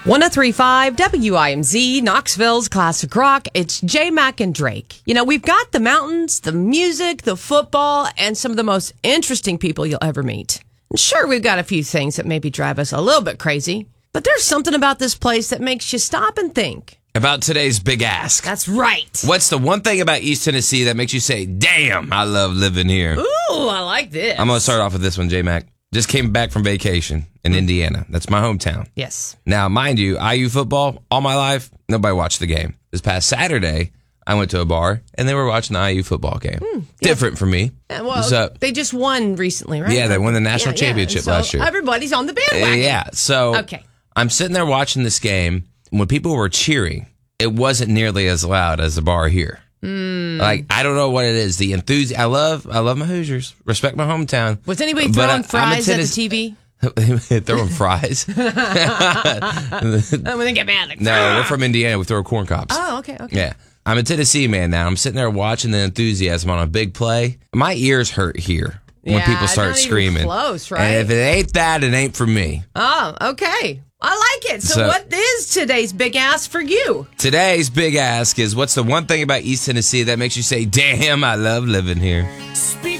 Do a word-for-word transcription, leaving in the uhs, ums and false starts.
one oh three point five W I M Z, Knoxville's Classic Rock. It's J-Mac and Drake. You know, we've got the mountains, the music, the football, and some of the most interesting people you'll ever meet. And sure, we've got a few things that maybe drive us a little bit crazy, but there's something about this place that makes you stop and think. About today's big ask. That's right. What's the one thing about East Tennessee that makes you say, damn, I love living here? Ooh, I like this. I'm going to start off with this one, J-Mac. Just came back from vacation in Indiana. That's my hometown. Yes. Now, mind you, I U football, all my life, nobody watched the game. This past Saturday, I went to a bar, and they were watching the I U football game. Mm, yeah. Different for me. Yeah, well, so, they just won recently, right? Yeah, they won the national yeah, championship yeah. So last year. Everybody's on the bandwagon. Uh, yeah, so okay. I'm sitting there watching this game. When people were cheering, it wasn't nearly as loud as the bar here. Mm. Like, I don't know what it is. The enthusiasm. I love I love my Hoosiers. Respect my hometown. Was anybody throwing I, fries at the T V? Throwing fries? When they get mad. Like, no, we're from Indiana. We throw corn cobs. Oh, okay, okay. Yeah. I'm a Tennessee man now. I'm sitting there watching the enthusiasm on a big play. My ears hurt here when yeah, people start not screaming. Even close, right? And if it ain't that, it ain't for me. Oh, okay. I like it. So, So what is today's big ask for you? Today's big ask is, what's the one thing about East Tennessee that makes you say, damn, I love living here? Speak